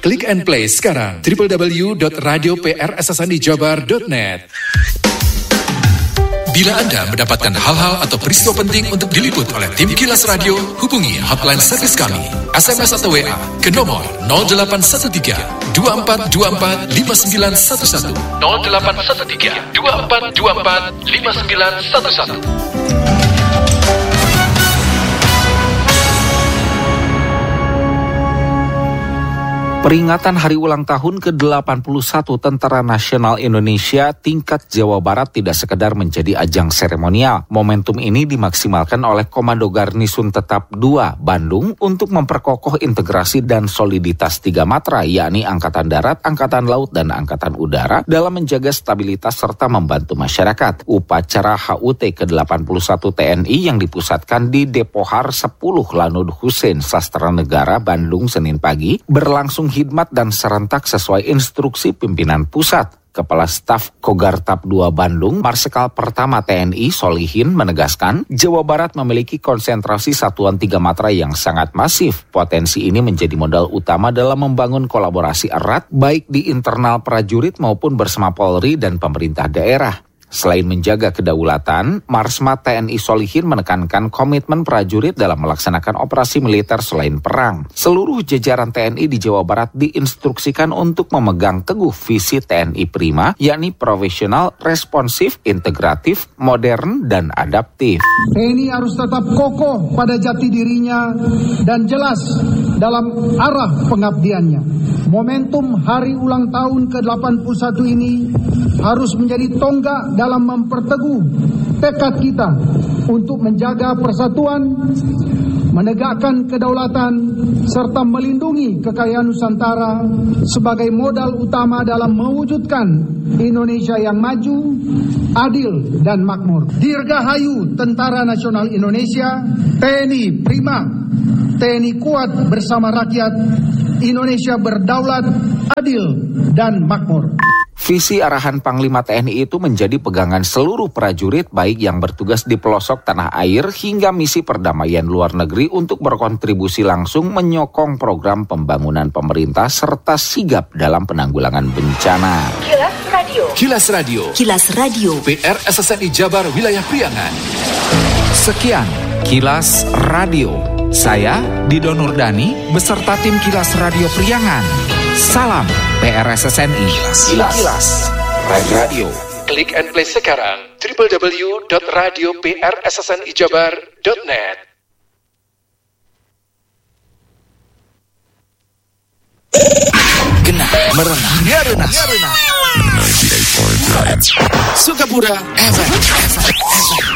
Klik and play sekarang www.radioprssnijabar.net. Bila Anda mendapatkan hal-hal atau peristiwa penting untuk diliput oleh tim Kilas Radio, hubungi hotline servis kami, SMS atau WA ke nomor 0813 2424 5911 0813 2424 5911. Peringatan hari ulang tahun ke-81 Tentara Nasional Indonesia tingkat Jawa Barat tidak sekedar menjadi ajang seremonial. Momentum ini dimaksimalkan oleh Komando Garnisun Tetap 2 Bandung untuk memperkokoh integrasi dan soliditas 3 matra, yakni Angkatan Darat, Angkatan Laut, dan Angkatan Udara dalam menjaga stabilitas serta membantu masyarakat. Upacara HUT ke-81 TNI yang dipusatkan di Depohar 10 Lanud Hussein Sastra Negara Bandung Senin pagi berlangsung khidmat dan serentak sesuai instruksi pimpinan pusat. Kepala Staf Kogartap 2 Bandung, Marsikal Pertama TNI Solihin menegaskan, Jawa Barat memiliki konsentrasi satuan 3 matra yang sangat masif. Potensi ini menjadi modal utama dalam membangun kolaborasi erat baik di internal prajurit maupun bersama Polri dan pemerintah daerah. Selain menjaga kedaulatan, Marsma TNI Solihin menekankan komitmen prajurit dalam melaksanakan operasi militer selain perang. Seluruh jajaran TNI di Jawa Barat diinstruksikan untuk memegang teguh visi TNI Prima, yakni profesional, responsif, integratif, modern, dan adaptif. TNI harus tetap kokoh pada jati dirinya dan jelas dalam arah pengabdiannya. Momentum hari ulang tahun ke-81 ini harus menjadi tonggak dalam memperteguh tekad kita untuk menjaga persatuan, menegakkan kedaulatan, serta melindungi kekayaan Nusantara sebagai modal utama dalam mewujudkan Indonesia yang maju, adil, dan makmur. Dirgahayu Tentara Nasional Indonesia, TNI Prima, TNI kuat bersama rakyat, Indonesia berdaulat, adil, dan makmur. Visi arahan Panglima TNI itu menjadi pegangan seluruh prajurit baik yang bertugas di pelosok tanah air hingga misi perdamaian luar negeri untuk berkontribusi langsung menyokong program pembangunan pemerintah serta sigap dalam penanggulangan bencana. Kilas Radio. Kilas Radio. Kilas Radio. PR SSNI Jabar Wilayah Priangan. Sekian Kilas Radio. Saya Dido Nurdani beserta tim Kilas Radio Priangan. Salam PRSSNI. Kilas Radio. Klik and play sekarang www.radioprssnijabar.net. Genah merenah nyarenah Sukapura FM.